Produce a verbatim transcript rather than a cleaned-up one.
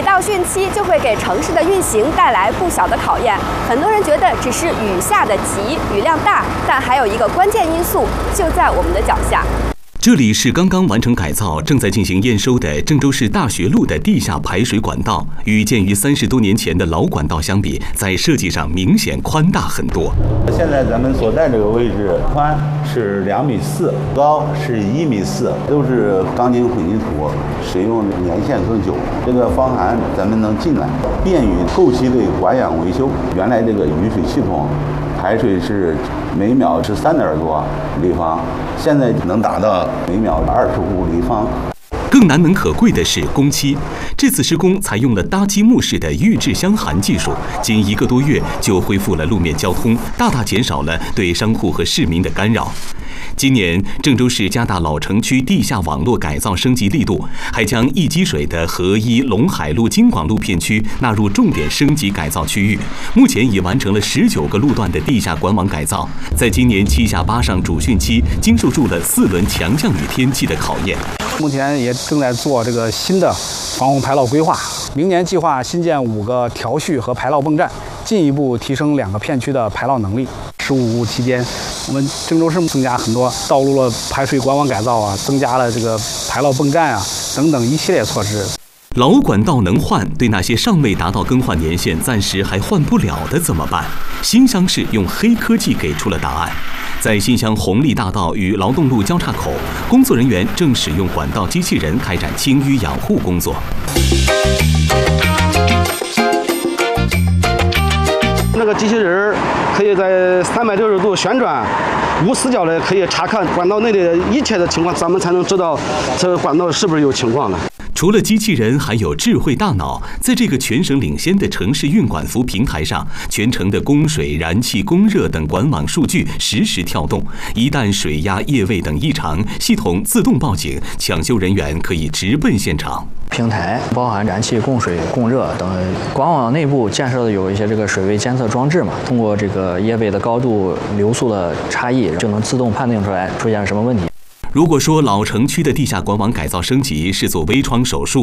这里是刚刚完成改造、正在进行验收的郑州市大学路的地下排水管道，与建于三十多年前的老管道相比，在设计上明显宽大很多。 现在咱们所在这个位置，宽是两米四，高是一米四，都是钢筋混凝土，使用年限更久。这个防寒咱们能进来，便于后期的保养维修。原来这个雨水系统排水是每秒是三点多立方，现在能达到每秒二十五立方。 更难能可贵的是工期，这次施工采用了搭积木式的预制箱涵技术，仅一个多月就恢复了路面交通，大大减少了对商户和市民的干扰。今年，郑州市加大老城区地下网络改造升级力度，还将易积水的合一陇海路、京广路片区纳入重点升级改造区域。目前已完成了十九个路段的地下管网改造，在今年七下八上主汛期，经受住了四轮强降雨天气的考验。 目前也正在做这个新的防洪排涝规划，明年计划新建五个调蓄和排涝泵站，进一步提升两个片区的排涝能力。十五期间，我们郑州市增加很多道路的排水管网改造啊，增加了这个排涝泵站啊等等一系列措施。 老管道能换，对那些尚未达到更换年限、暂时还换不了的怎么办？新乡市用黑科技给出了答案。在新乡红利大道与劳动路交叉口，工作人员正使用管道机器人开展清淤养护工作。 那个机器人可以在三百六十度旋转，无死角的可以查看管道内的一切的情况，咱们才能知道这个管道是不是有情况的。 除了机器人，还有智慧大脑，在这个全省领先的城市运管服平台上，全城的供水、燃气、供热等管网数据实时跳动。一旦水压、液位等异常，系统自动报警，抢修人员可以直奔现场。 平台包含燃气、供水、供热等，管网内部建设的有一些这个水位监测装置嘛，通过这个液位的高度、流速的差异，就能自动判定出来出现什么问题。 如果说老城区的地下管网改造升级是做微创手术，